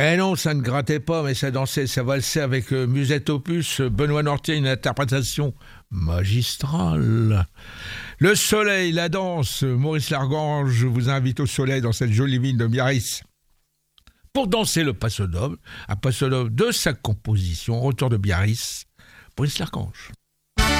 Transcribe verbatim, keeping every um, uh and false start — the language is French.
Eh non, ça ne grattait pas, mais ça dansait, ça valsait avec euh, Musette Opus, euh, Benoît Nortier, une interprétation magistrale. Le soleil, la danse, Maurice Largange vous invite au soleil dans cette jolie ville de Biarritz. Pour danser le passo doble, un passo doble de sa composition, retour de Biarritz, Maurice Largange.